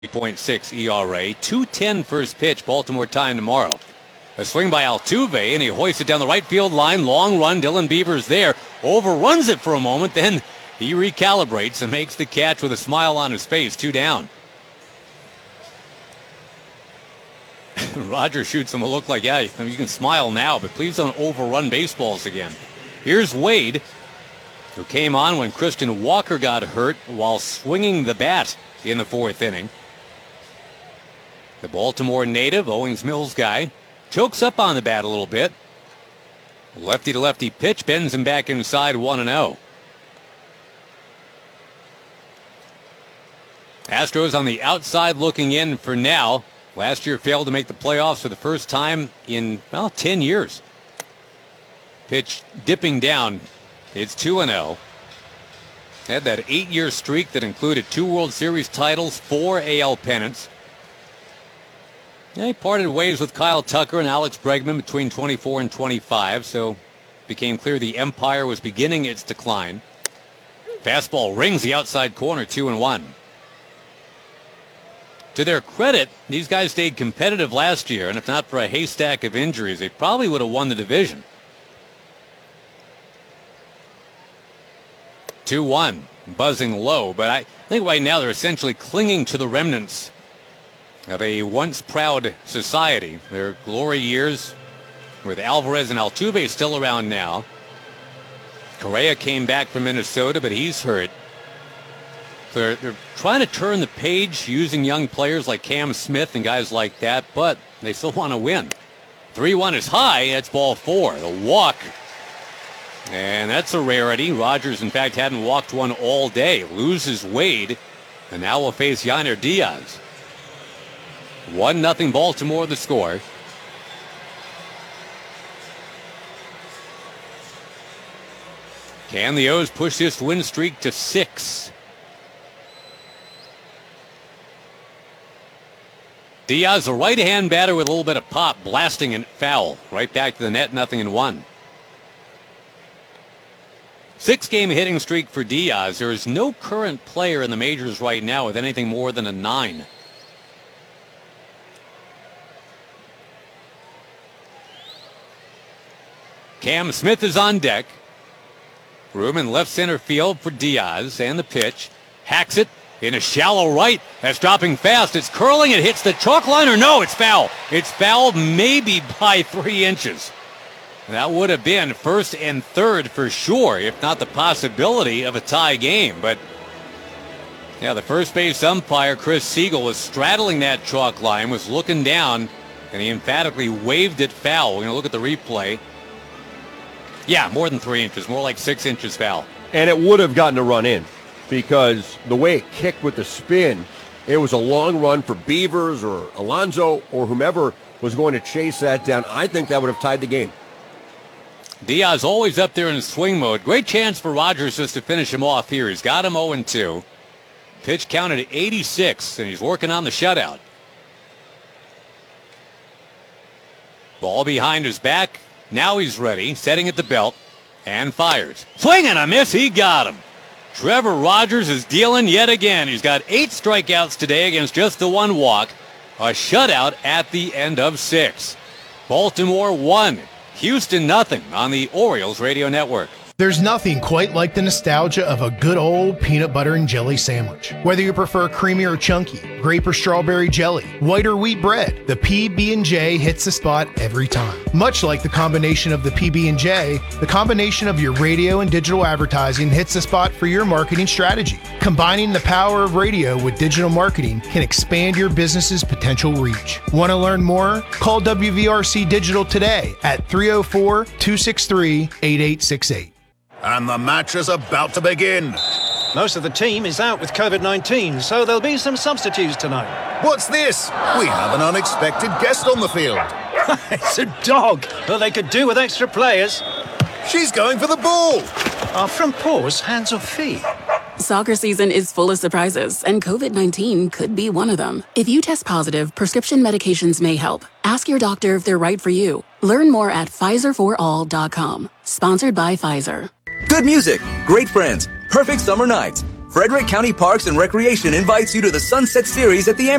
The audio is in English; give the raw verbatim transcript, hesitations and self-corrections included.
three point six E R A, two ten first pitch, Baltimore time tomorrow. A swing by Altuve, and he hoists it down the right field line. Long run, Dylan Beavers there. Overruns it for a moment, then he recalibrates and makes the catch with a smile on his face. Two down. Roger shoots him a look like, yeah, you can smile now, but please don't overrun baseballs again. Here's Wade, who came on when Christian Walker got hurt while swinging the bat in the fourth inning. The Baltimore native, Owings Mills guy, chokes up on the bat a little bit. Lefty to lefty pitch, bends him back inside, one and oh. Astros on the outside looking in for now. Last year failed to make the playoffs for the first time in, well, ten years. Pitch dipping down. It's two and oh. Had that eight-year streak that included two World Series titles, four A L pennants. Yeah, he parted ways with Kyle Tucker and Alex Bregman between twenty-four and twenty-five, so it became clear the empire was beginning its decline. Fastball rings the outside corner, two and one. To their credit, these guys stayed competitive last year, and if not for a haystack of injuries, they probably would have won the division. two one, buzzing low, but I think right now they're essentially clinging to the remnants of a once proud society. Their glory years with Alvarez and Altuve still around now. Correa came back from Minnesota, but he's hurt. They're, they're trying to turn the page using young players like Cam Smith and guys like that, but they still want to win. three one is high. That's ball four. The walk. And that's a rarity. Rogers, in fact, hadn't walked one all day. Loses Wade, and now will face Yainer Diaz. one nothing Baltimore, the score. Can the O's push this win streak to six? Diaz, a right-hand batter with a little bit of pop, blasting and foul. Right back to the net, nothing in one. Six-game hitting streak for Diaz. There is no current player in the majors right now with anything more than a nine. Cam Smith is on deck. Room in left center field for Diaz, and the pitch. Hacks it in a shallow right. That's dropping fast. It's curling. It hits the chalk line, or no, it's foul. It's foul maybe by three inches. That would have been first and third for sure, if not the possibility of a tie game. But, yeah, the first base umpire, Chris Siegel, was straddling that chalk line, was looking down, and he emphatically waved it foul. We're going to look at the replay. Yeah, more than three inches, more like six inches foul. And it would have gotten a run in because the way it kicked with the spin, it was a long run for Beavers or Alonso or whomever was going to chase that down. I think that would have tied the game. Diaz always up there in swing mode. Great chance for Rogers just to finish him off here. He's got him oh and two. Pitch counted at eighty-six, and he's working on the shutout. Ball behind his back. Now he's ready, setting at the belt, and fires. Swing and a miss, he got him. Trevor Rogers is dealing yet again. He's got eight strikeouts today against just the one walk. A shutout at the end of six. Baltimore one, Houston nothing on the Orioles Radio Network. There's nothing quite like the nostalgia of a good old peanut butter and jelly sandwich. Whether you prefer creamy or chunky, grape or strawberry jelly, white or wheat bread, the P B and J hits the spot every time. Much like the combination of the P B and J, the combination of your radio and digital advertising hits the spot for your marketing strategy. Combining the power of radio with digital marketing can expand your business's potential reach. Want to learn more? Call W V R C Digital today at three oh four, two six three, eight eight six eight. And the match is about to begin. Most of the team is out with covid nineteen, so there'll be some substitutes tonight. What's this? We have an unexpected guest on the field. It's a dog, but they could do with extra players. She's going for the ball. Are front paws hands or feet? Soccer season is full of surprises, and covid nineteen could be one of them. If you test positive, prescription medications may help. Ask your doctor if they're right for you. Learn more at Pfizer for all dot com. Sponsored by Pfizer. Good music, great friends, perfect summer nights. Frederick County Parks and Recreation invites you to the Sunset Series at the